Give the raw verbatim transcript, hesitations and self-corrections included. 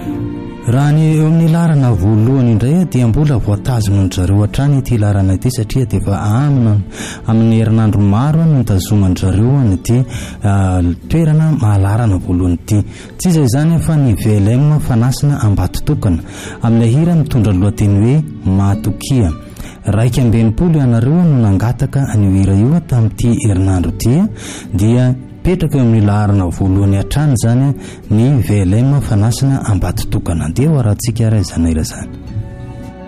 raha ny eo amin'ny larana voalohany indray dia mbola voatazon'ny zareo hatrany ity larana ity satria dia efa amina amin'ny herinandro maro no nitazoman'ny zareo an'ity toerana mahalarana voalohany ity. Tsy izay izany fa ny V L M fanasina ambatotokana amin'ny hira mitondra lohateny hoe Matokia. Raika ambinipolo ianareo no nangataka an'io hira io tamin'ity herinandro ity dia petraka eo amin'ny laharana voalohany hatrany zany ny V L M fanasina ambatotokana. Dia ho arahantsika raha izany ira zany.